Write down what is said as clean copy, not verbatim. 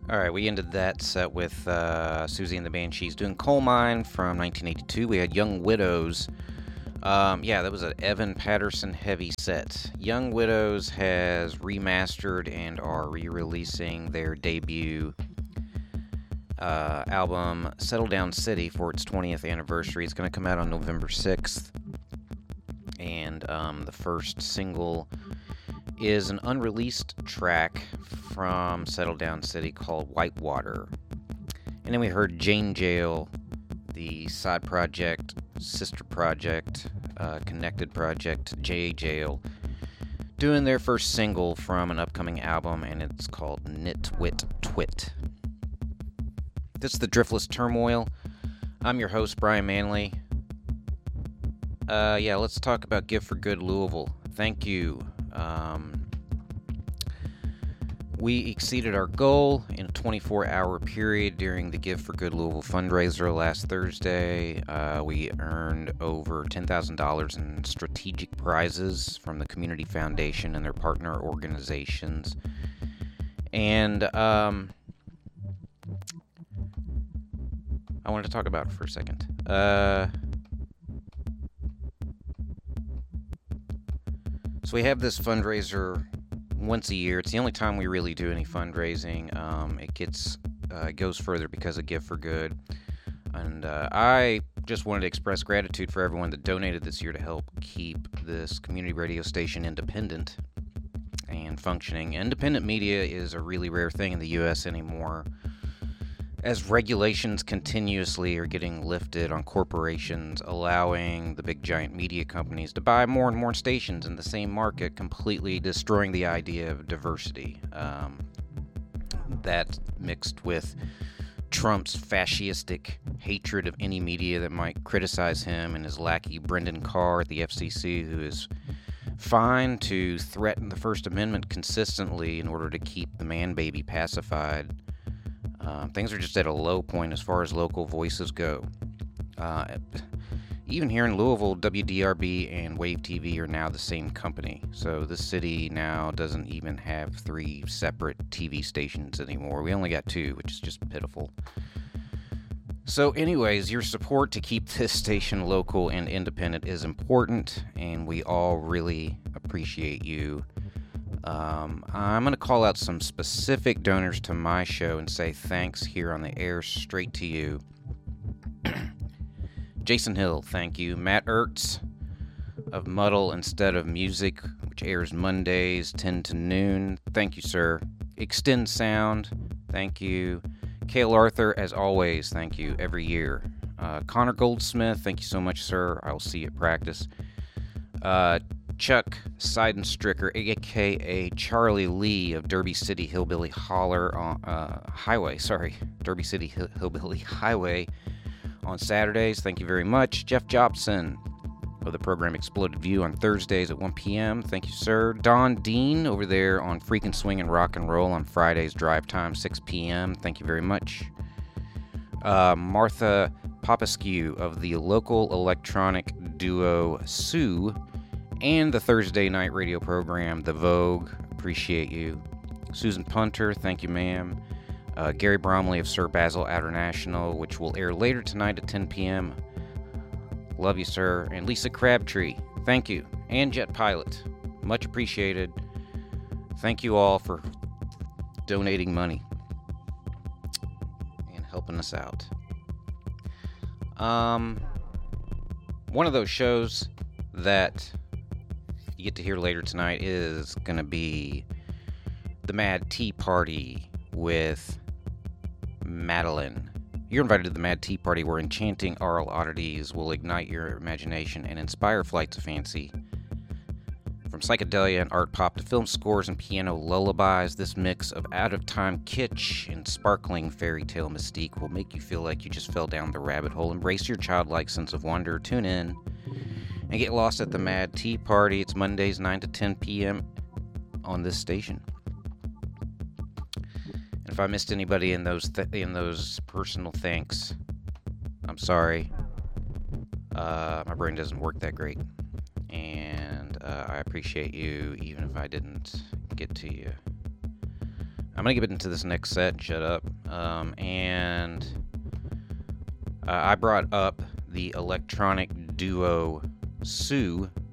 All right, we ended that set with Susie and the Banshees doing Coal Mine from 1982. We had Young Widows. Yeah, that was an Evan Patterson heavy set. Young Widows has remastered and are re-releasing their debut album, Settle Down City, for its 20th anniversary. It's going to come out on November 6th. And the first single is an unreleased track from Settle Down City called Whitewater. And then we heard Jane Jail, the side project, sister project, connected project, J Jail, doing their first single from an upcoming album, and it's called Nitwit Twit. This is the Driftless Turmoil. I'm your host, Brian Manley. Let's talk about Give for Good Louisville. Thank you. We exceeded our goal in a 24-hour period during the Give for Good Louisville fundraiser last Thursday. We earned over $10,000 in strategic prizes from the Community Foundation and their partner organizations. And I wanted to talk about it for a second. So we have this fundraiser once a year. It's the only time we really do any fundraising. It goes further because of Give for Good. And I just wanted to express gratitude for everyone that donated this year to help keep this community radio station independent and functioning. Independent media is a really rare thing in the U.S. anymore, as regulations continuously are getting lifted on corporations, allowing the big giant media companies to buy more and more stations in the same market, completely destroying the idea of diversity. That mixed with Trump's fascistic hatred of any media that might criticize him, and his lackey Brendan Carr at the FCC, who is fine to threaten the First Amendment consistently in order to keep the man baby pacified. Things are just at a low point as far as local voices go. Even here in Louisville, WDRB and Wave TV are now the same company. So this city now doesn't even have 3 separate TV stations anymore. We only got 2, which is just pitiful. So anyways, your support to keep this station local and independent is important, and we all really appreciate you. I'm going to call out some specific donors to my show and say thanks here on the air straight to you. Jason Hill, thank you. Matt Ertz of Muddle Instead of Music, which airs Mondays 10 to noon. Thank you, sir. Extend Sound, thank you. Cale Arthur, as always, thank you every year. Connor Goldsmith, thank you so much, sir. I will see you at practice. Chuck Seidenstricker, a.k.a. Charlie Lee of Derby City Hillbilly Highway. Derby City Hillbilly Highway on Saturdays. Thank you very much. Jeff Jobson of the program Exploded View on Thursdays at 1 p.m. Thank you, sir. Don Dean over there on Freakin' Swing and Rock and Roll on Fridays, drive time, 6 p.m. Thank you very much. Martha Popescu of the local electronic duo Sue and the Thursday night radio program, The Vogue. Appreciate you. Susan Punter, thank you, ma'am. Gary Bromley of Sir Basil International, which will air later tonight at 10 p.m. Love you, sir. And Lisa Crabtree, thank you. And Jet Pilot, much appreciated. Thank you all for donating money and helping us out. One of those shows that you get to hear later tonight is going to be the Mad Tea Party with Madeline. You're invited to the Mad Tea Party, where enchanting oral oddities will ignite your imagination and inspire flights of fancy. From psychedelia and art pop to film scores and piano lullabies, this mix of out-of-time kitsch and sparkling fairy tale mystique will make you feel like you just fell down the rabbit hole. Embrace your childlike sense of wonder. Tune in and get lost at the Mad Tea Party. It's Mondays 9 to 10 p.m. on this station. And if I missed anybody in those personal thanks, I'm sorry. My brain doesn't work that great. And I appreciate you, even if I didn't get to you. I'm gonna get into this next set and shut up. I brought up the electronic duo Sue